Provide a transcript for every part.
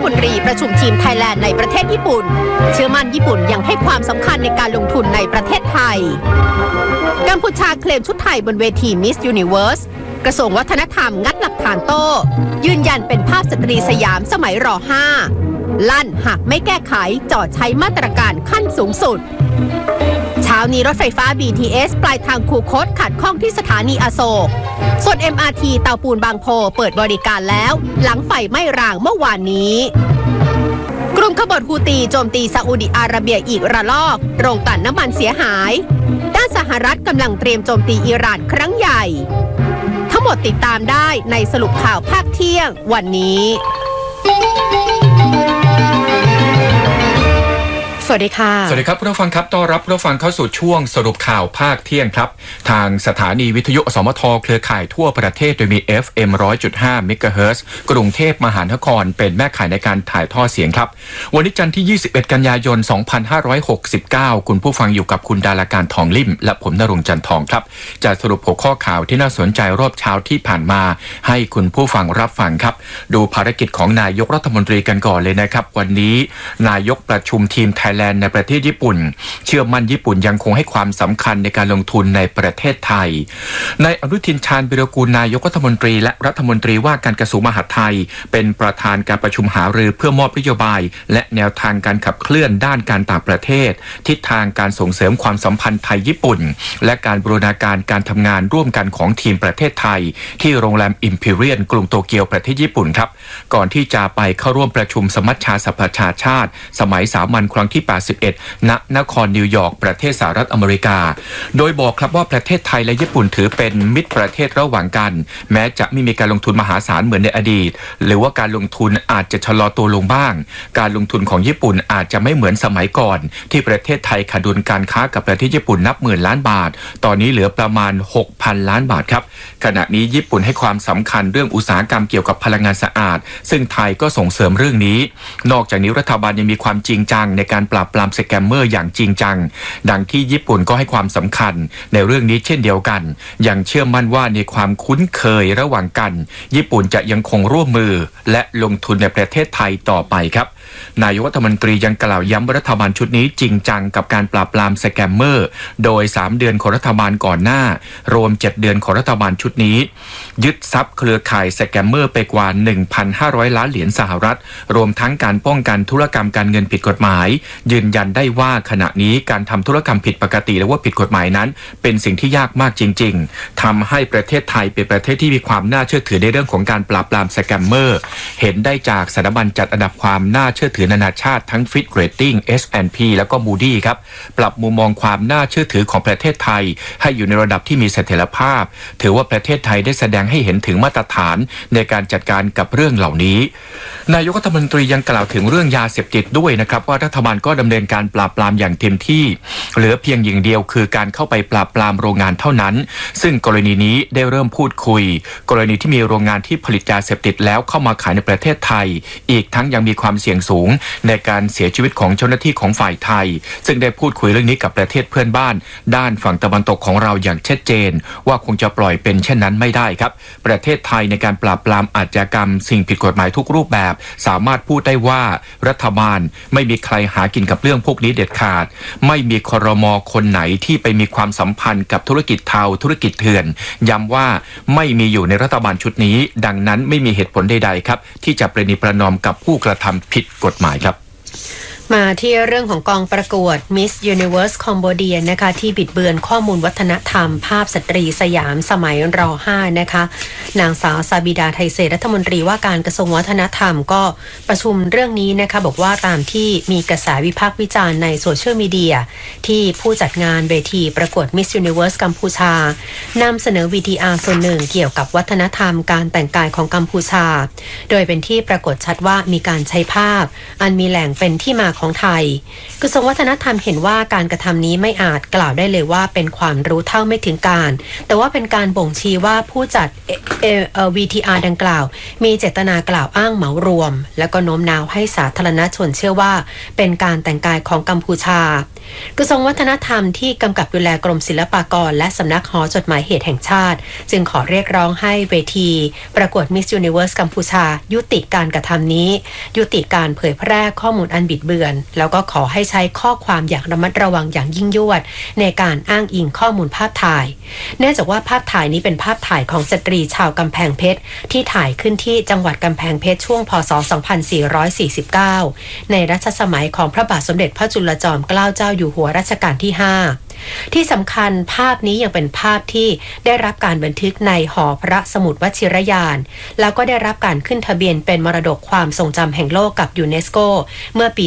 มนตรีประชุมทีมไทยแลนด์ในประเทศญี่ปุ่นเชื่อมั่นญี่ปุ่นยังให้ความสำคัญในการลงทุนในประเทศไทยกัมพูชาเคลมชุดไทยบนเวที Miss Universe กระทรวงวัฒนธรรมงัดหลักฐานโต้ยืนยันเป็นภาพสตรีสยามสมัยร.5 ลั่นหากไม่แก้ไขจอดใช้มาตรการขั้นสูงสุดเช้านี้รถไฟฟ้า BTS ปลายทางคูคตขัดข้องที่สถานีอโศกส่วน MRT เตาปูนบางโพเปิดบริการแล้วหลังไฟไหม้รางเมื่อวานนี้กลุ่มขบฏฮูตีโจมตีซาอุดิอาระเบียอีกระลอกโรงกลั่นน้ำมันเสียหายด้านสหรัฐกำลังเตรียมโจมตีอิหร่านครั้งใหญ่ทั้งหมดติดตามได้ในสรุปข่าวภาคเที่ยงวันนี้สวัสดีค่ะสวัสดีครับผู้ฟังครับต้อนรับผู้ฟังเข้าสู่ช่วงสรุปข่าวภาคเที่ยงครับทางสถานีวิทยุสมทเครือข่ายทั่วประเทศโดยมี FM 100.5 เมกะเฮิรตซ์กรุงเทพมหานครเป็นแม่ข่ายในการถ่ายทอดเสียงครับวันนี้จันทร์ที่21กันยายน2569คุณผู้ฟังอยู่กับคุณดาราการทองลิ่มและผมณรงค์จันทองครับจะสรุปหัวข้อข่าวที่น่าสนใจรอบเช้าที่ผ่านมาให้คุณผู้ฟังรับฟังครับดูภารกิจของนายกรัฐมนตรีกันก่อนเลยนะครับวันนี้นายกประชุมทีมไทยแลนด์ในประเทศญี่ปุ่นเชื่อมั่นญี่ปุ่นยังคงให้ความสำคัญในการลงทุนในประเทศไทยนายอนุทินชาญวิรากูลนายกรัฐมนตรีและรัฐมนตรีว่าการกระทรวงมหาดไทยเป็นประธานการประชุมหารือเพื่อมอบนโยบายและแนวทางการขับเคลื่อนด้านการต่างประเทศทิศทางการส่งเสริมความสัมพันธ์ไทยญี่ปุ่นและการบูรณาการการทำงานร่วมกันของทีมประเทศไทยที่โรงแรมอิมพีเรียลกรุงโตเกียวประเทศญี่ปุ่นครับก่อนที่จะไปเข้าร่วมประชุมสมัชชาสหประชาชาติสมัยสามัญครั้งที่ณนครนิวยอร์กประเทศสหรัฐอเมริกาโดยบอกครับว่าประเทศไทยและญี่ปุ่นถือเป็นมิตรประเทศระหว่างกันแม้จะไม่มีการลงทุนมหาศาลเหมือนในอดีตหรือว่าการลงทุนอาจจะชะลอตัวลงบ้างการลงทุนของญี่ปุ่นอาจจะไม่เหมือนสมัยก่อนที่ประเทศไทยขาดดุลการค้ากับประเทศญี่ปุ่นนับหมื่นล้านบาทตอนนี้เหลือประมาณ 6,000 ล้านบาทครับขณะนี้ญี่ปุ่นให้ความสำคัญเรื่องอุตสาหกรรมเกี่ยวกับพลังงานสะอาดซึ่งไทยก็ส่งเสริมเรื่องนี้นอกจากนี้รัฐบาลยังมีความจริงจังในการปราบปรามสแกมเมอร์อย่างจริงจังดังที่ญี่ปุ่นก็ให้ความสำคัญในเรื่องนี้เช่นเดียวกันยังเชื่อมั่นว่าในความคุ้นเคยระหว่างกันญี่ปุ่นจะยังคงร่วมมือและลงทุนในประเทศไทยต่อไปครับนายกรัฐมนตรียังกล่าวย้ำว่ารัฐบาลชุดนี้จริงจังกับการปราบปรามสแกมเมอร์โดย3เดือนของรัฐบาลก่อนหน้ารวม7เดือนของรัฐบาลชุดนี้ยึดทรัพย์เครือข่ายสแกมเมอร์ไปกว่า 1,500 ล้านเหรียญสหรัฐรวมทั้งการป้องกันธุรกรรมการเงินผิดกฎหมายยืนยันได้ว่าขณะนี้การทำธุรกรรมผิดปกติหรือว่าผิดกฎหมายนั้นเป็นสิ่งที่ยากมากจริงๆทำให้ประเทศไทยเป็นประเทศที่มีความน่าเชื่อถือในเรื่องของการปราบปรามสแกมเมอร์เห็นได้จากสถาบันจัดอันดับความน่าเชื่อถือนานาชาติทั้ง Fitch Rating S&P แล้วก็ Moody ครับปรับมุมมองความน่าเชื่อถือของประเทศไทยให้อยู่ในระดับที่มีเสถียรภาพถือว่าประเทศไทยได้แสดงให้เห็นถึงมาตรฐานในการจัดการกับเรื่องเหล่านี้นายกรัฐมนตรียังกล่าวถึงเรื่องยาเสพติดด้วยนะครับว่ารัฐบาลก็ดำเนินการปราบปรามอย่างเต็มที่เหลือเพียงอย่างเดียวคือการเข้าไปปราบปรามโรงงานเท่านั้นซึ่งกรณีนี้ได้เริ่มพูดคุยกรณีที่มีโรงงานที่ผลิตยาเสพติดแล้วเข้ามาขายในประเทศไทยอีกทั้งยังมีความเสี่ยงสูงในการเสียชีวิตของเจ้าหน้าที่ของฝ่ายไทยซึ่งได้พูดคุยเรื่องนี้กับประเทศเพื่อนบ้านด้านฝั่งตะวันตกของเราอย่างชัดเจนว่าคงจะปล่อยเป็นเช่นนั้นไม่ได้ครับประเทศไทยในการปราบปรามอาชญากรรมสิ่งผิดกฎหมายทุกรูปแบบสามารถพูดได้ว่ารัฐบาลไม่มีใครหากินกับเรื่องพวกนี้เด็ดขาดไม่มีครม.คนไหนที่ไปมีความสัมพันธ์กับธุรกิจเทาธุรกิจเถื่อนย้ำว่าไม่มีอยู่ในรัฐบาลชุดนี้ดังนั้นไม่มีเหตุผลใดๆครับที่จะประนีประนอมกับผู้กระทำผิดกฎหมายครับมาที่เรื่องของกองประกวด Miss Universe Cambodia นะคะที่บิดเบือนข้อมูลวัฒนธรรมภาพสตรีสยามสมัยร.5 นะคะนางสาวซาบิดาไทเศษรัฐมนตรีว่าการกระทรวงวัฒนธรรมก็ประชุมเรื่องนี้นะคะบอกว่าตามที่มีกระแสวิพากษ์วิจารณ์ในโซเชียลมีเดียที่ผู้จัดงานเวทีประกวด Miss Universe กัมพูชานำเสนอ VTR ส่วนหนึ่งเกี่ยวกับวัฒนธรรมการแต่งกายของกัมพูชาโดยเป็นที่ปรากฏชัดว่ามีการใช้ภาพอันมีแหล่งเป็นที่มาของไทยกระทรวงวัฒนธรรมเห็นว่าการกระทำนี้ไม่อาจกล่าวได้เลยว่าเป็นความรู้เท่าไม่ถึงการแต่ว่าเป็นการบ่งชี้ว่าผู้จัดVTR ดังกล่าวมีเจตนากล่าวอ้างเหมารวมและก็โน้มน้าวให้สาธารณชนเชื่อว่าเป็นการแต่งกายของกัมพูชากระทรวงวัฒนธรรมที่กำกับดูแลกรมศิลปากรและสำนักหอจดหมายเหตุแห่งชาติจึงขอเรียกร้องให้เวทีประกวด Miss Universe กัมพูชายุติการกระทำนี้ยุติการเผยแพร่ข้อมูลอันบิดเบือนแล้วก็ขอให้ใช้ข้อความอย่างระมัดระวังอย่างยิ่งยวดในการอ้างอิงข้อมูลภาพถ่ายเนื่องจากว่าภาพถ่ายนี้เป็นภาพถ่ายของสตรีชาวกำแพงเพชรที่ถ่ายขึ้นที่จังหวัดกำแพงเพชรช่วงพ.ศ. 2449ในรัชสมัยของพระบาทสมเด็จพระจุลจอมเกล้าเจ้าอยู่หัวรัชกาลที่ 5ที่สำคัญภาพนี้ยังเป็นภาพที่ได้รับการบันทึกในหอพระสมุดวชิรยานแล้วก็ได้รับการขึ้นทะเบียนเป็นมรดกความทรงจำแห่งโลกกับยูเนสโกเมื่อปี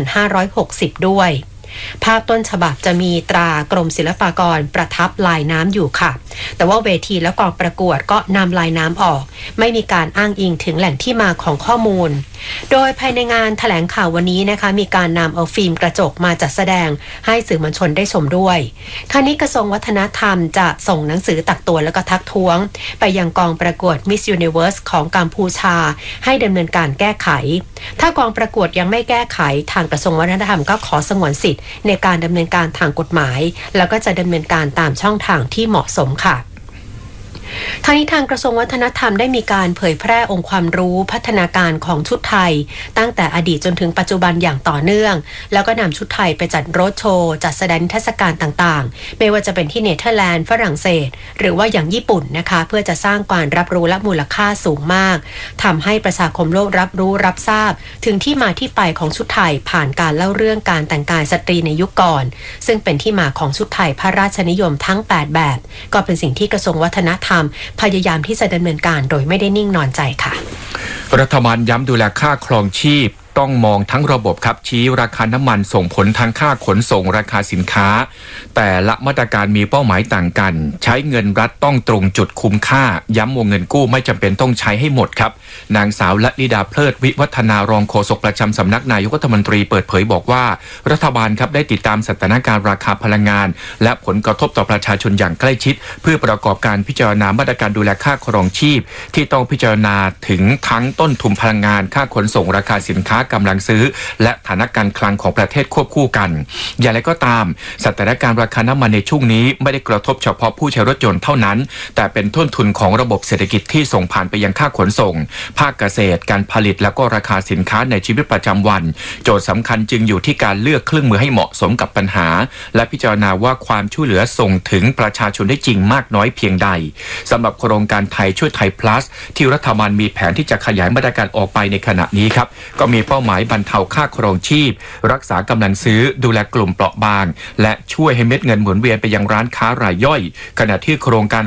2560 ด้วยภาพต้นฉบับจะมีตรากรมศิลปากรประทับลายน้ำอยู่ค่ะแต่ว่าเวทีและกองประกวดก็นำลายน้ำออกไม่มีการอ้างอิงถึงแหล่งที่มาของข้อมูลโดยภายในงานแถลงข่าววันนี้นะคะมีการนำเอาฟิล์มกระจกมาจัดแสดงให้สื่อมวลชนได้ชมด้วยคราวนี้กระทรวงวัฒนธรรมจะส่งหนังสือตักเตือนและก็ทักท้วงไปยังกองประกวด Miss Universe ของกัมพูชาให้ดำเนินการแก้ไขถ้ากองประกวดยังไม่แก้ไขทางกระทรวงวัฒนธรรมก็ขอสงวนสิทธิ์ในการดำเนินการทางกฎหมายแล้วก็จะดำเนินการตามช่องทางที่เหมาะสมค่ะทางนี้ทางกระทรวงวัฒนธรรมได้มีการเผยแพร่องค์ความรู้พัฒนาการของชุดไทยตั้งแต่อดีตจนถึงปัจจุบันอย่างต่อเนื่องแล้วก็นำชุดไทยไปจัดโรดโชว์จัดแสดงนิทรรศการต่างๆไม่ว่าจะเป็นที่เนเธอร์แลนด์ฝรั่งเศสหรือว่าอย่างญี่ปุ่นนะคะเพื่อจะสร้างการรับรู้และมูลค่าสูงมากทำให้ประชาคมโลกรับรู้รับทราบถึงที่มาที่ไปของชุดไทยผ่านการเล่าเรื่องการแต่งกายสตรีในยุคก่อนซึ่งเป็นที่มาของชุดไทยพระราชนิยมทั้ง8แบบก็เป็นสิ่งที่กระทรวงวัฒนธรรมพยายามที่จะดำเนินการโดยไม่ได้นิ่งนอนใจค่ะรัฐบาลย้ำดูแลค่าครองชีพต้องมองทั้งระบบครับชี้ราคาน้ำมันส่งผลทางค่าขนส่งราคาสินค้าแต่ละมาตรการมีเป้าหมายต่างกันใช้เงินรัฐต้องตรงจุดคุ้มค่าย้ำวงเงินกู้ไม่จำเป็นต้องใช้ให้หมดครับนางสาวละนิดาเพลิดวิวัฒนารองโฆษกประจำสำนักนายกรัฐมนตรีเปิดเผยบอกว่ารัฐบาลครับได้ติดตามสถานการณ์ราคาพลังงานและผลกระทบต่อประชาชนอย่างใกล้ชิดเพื่อประกอบการพิจารณามาตรการดูแลค่าครองชีพที่ต้องพิจารณาถึงทั้งต้นทุนพลังงานค่าขนส่งราคาสินค้ากำลังซื้อและฐานะการคลังของประเทศควบคู่กันอย่างไรก็ตามสถานการณ์ราคาน้ำมันในช่วงนี้ไม่ได้กระทบเฉพาะผู้ใช้รถยนต์เท่านั้นแต่เป็นต้นทุนของระบบเศรษฐกิจที่ส่งผ่านไปยังค่าขนส่งภาคเกษตรการผลิตและก็ราคาสินค้าในชีวิตประจำวันโจทย์สำคัญจึงอยู่ที่การเลือกเครื่องมือให้เหมาะสมกับปัญหาและพิจารณาว่าความช่วยเหลือส่งถึงประชาชนได้จริงมากน้อยเพียงใดสำหรับโครงการไทยช่วยไทย plus ที่รัฐบาลมีแผนที่จะขยายมาตรการออกไปในขณะนี้ครับก็มีเป้าหมายบรรเทาค่าครองชีพรักษากำลังซื้อดูแลกลุ่มเปราะบางและช่วยให้เม็ดเงินหมุนเวียนไปยังร้านค้ารายย่อยขณะที่โครงการ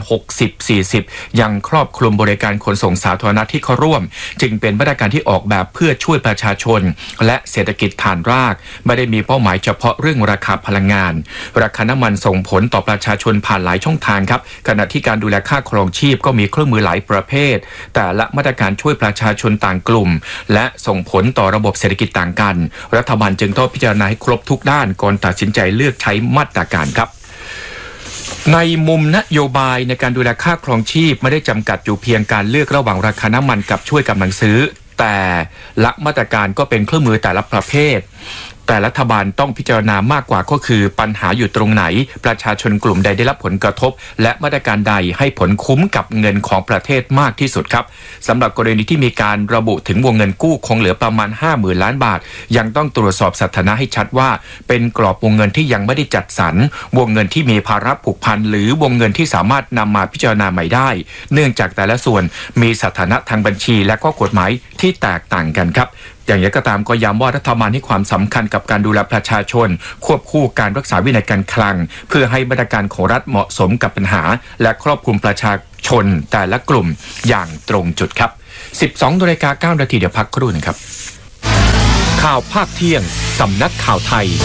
60-40 ยังครอบคลุมบริการขนส่งสาธารณะที่เข้าร่วมจึงเป็นมาตรการที่ออกแบบเพื่อช่วยประชาชนและเศรษฐกิจฐานรากไม่ได้มีเป้าหมายเฉพาะเรื่องราคาพลังงานราคาน้ำมันส่งผลต่อประชาชนผ่านหลายช่องทางครับขณะที่การดูแลค่าครองชีพก็มีเครื่องมือหลายประเภทแต่ละมาตรการช่วยประชาชนต่างกลุ่มและส่งผลต่อระบบเศรษฐกิจต่างกันรัฐบาลจึงต้องพิจารณาให้ครบทุกด้านก่อนตัดสินใจเลือกใช้มาตรการครับในมุมนโยบายในการดูแลค่าครองชีพไม่ได้จำกัดอยู่เพียงการเลือกระหว่างราคาน้ำมันกับช่วยกำลังซื้อแต่ละมาตรการก็เป็นเครื่องมือแต่ละประเภทแต่รัฐบาลต้องพิจารณามากกว่าก็คือปัญหาอยู่ตรงไหนประชาชนกลุ่มใดได้รับผลกระทบและมาตรการใดให้ผลคุ้มกับเงินของประเทศมากที่สุดครับสำหรับกรณีที่มีการระบุถึงวงเงินกู้คงเหลือประมาณ 50,000 ล้านบาทยังต้องตรวจสอบสถานะให้ชัดว่าเป็นกรอบวงเงินที่ยังไม่ได้จัดสรรวงเงินที่มีภาระผูกพันหรือวงเงินที่สามารถนำมาพิจารณาใหม่ได้เนื่องจากแต่ละส่วนมีสถานะทางบัญชีและก็กฎหมายที่แตกต่างกันครับอย่างไรก็ตามก็ย้ำว่ารัฐบาลให้ความสำคัญกับการดูแลประชาชนควบคู่การรักษาวินัยการคลังเพื่อให้มาตรการของรัฐเหมาะสมกับปัญหาและครอบคลุมประชาชนแต่ละกลุ่มอย่างตรงจุดครับ 12:09 น.เดี๋ยวพักครู่นึงครับข่าวภาคเที่ยงสำนักข่าวไทย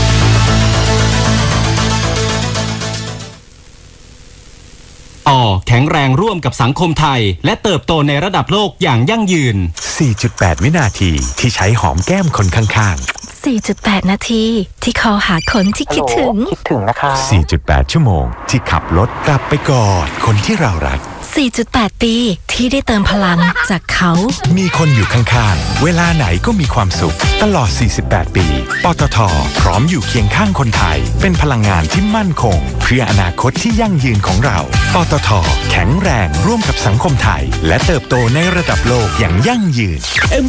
แข็งแรงร่วมกับสังคมไทยและเติบโตในระดับโลกอย่างยั่งยืน 4.8 วินาทีที่ใช้หอมแก้มคนข้างๆ 4.8 นาทีที่คอหาคนที่คิดถึงนะคะ 4.8 ชั่วโมงที่ขับรถกลับไปกอดคนที่เรารัก 4.8 ปีที่ได้เติมพลังจากเขามีคนอยู่ข้างๆเวลาไหนก็มีความสุขตลอด 48 ปีปตท.พร้อมอยู่เคียงข้างคนไทยเป็นพลังงานที่มั่นคงเพื่ออนาคตที่ยั่งยืนของเราปตท.แข็งแรงร่วมกับสังคมไทยและเติบโตในระดับโลกอย่างยั่งยืน